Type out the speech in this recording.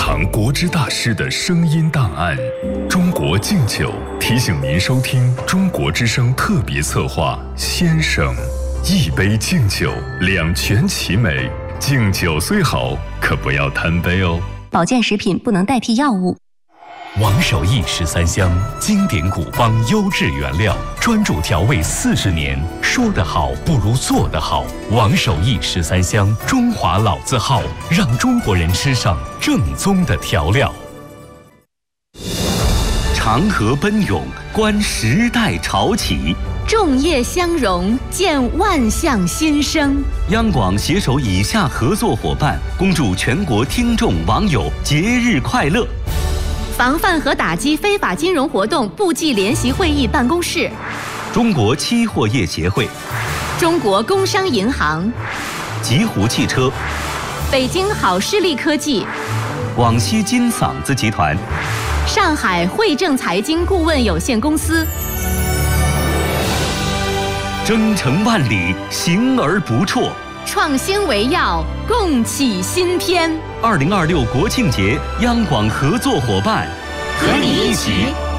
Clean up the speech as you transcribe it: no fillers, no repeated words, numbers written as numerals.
藏国之大师的声音档案。中国敬酒提醒您收听中国之声特别策划《先生》，一杯敬酒，两全其美。敬酒虽好，可不要贪杯哦。 保健食品不能代替药物。 王守义13香，经典古方优质原料，专注调味40年。说得好不如做得好。王守义13香，中华老字号，让中国人吃上正宗的调料。 长河奔涌，观时代潮起； 众业相融，见万象新生。 央广携手以下合作伙伴，恭祝全国听众网友节日快乐。 防范和打击非法金融活动部际联席会议办公室， 中国期货业协会， 中国工商银行， 极狐汽车， 北京好视力科技， 广西金嗓子集团， 上海汇正财经顾问有限公司。 征程万里，行而不辍。 创新为要，共启新篇。 2026国庆节，央广合作伙伴， 和你一起